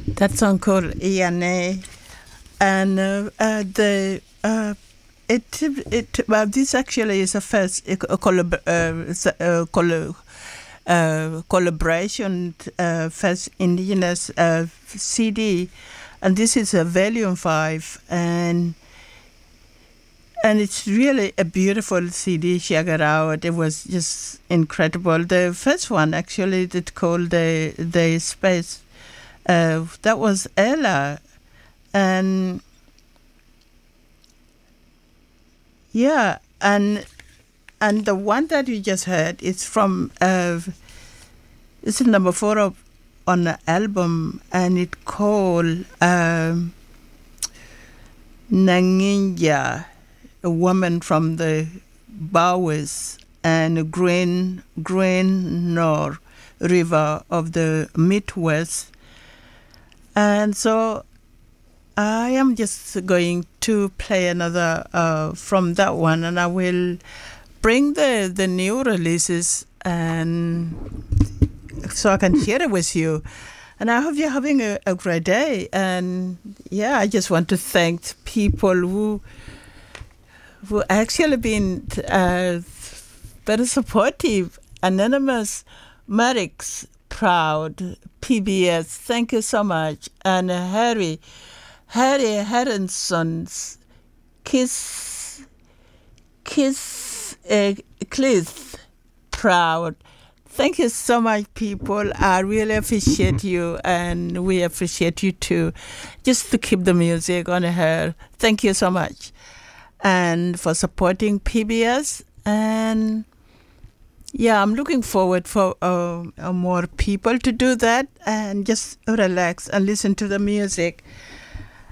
That song called Iane, and this actually is a first collaboration, first indigenous CD, and this is a volume 5, and it's really a beautiful CD. Check it out. It was just incredible. The first one actually that called the space. That was Ella, and yeah, and the one that you just heard is from it's number 4 on the album, and it called Nanginja, a woman from the Bowers and Green Nor River of the Midwest. And so I am just going to play another from that one, and I will bring the new releases and so I can share it with you. And I hope you're having a great day. And yeah, I just want to thank people who actually been very supportive. Anonymous, Marix, Proud, PBS, thank you so much. And Harry Harrison's Cliff, Proud. Thank you so much, people. I really appreciate you, and we appreciate you too. Just to keep the music on the air. Thank you so much. And for supporting PBS. And yeah, I'm looking forward for more people to do that and just relax and listen to the music.